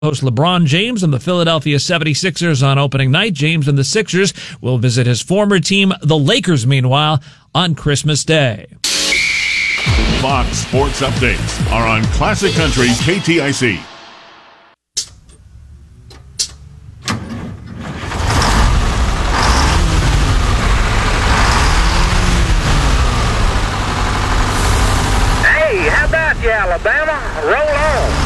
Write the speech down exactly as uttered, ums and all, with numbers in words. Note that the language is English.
host LeBron James and the Philadelphia seventy-sixers on opening night. James and the Sixers will visit his former team, the Lakers, meanwhile, on Christmas Day. Fox Sports Updates are on Classic Country K T I C. Hey, how about you, Alabama? Roll on.